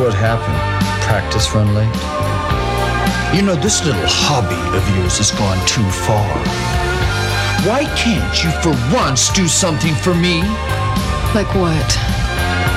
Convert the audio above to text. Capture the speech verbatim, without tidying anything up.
what happened. Practice run late. You know, this little hobby of yours has gone too far. Why can't you for once do something for me? Like what?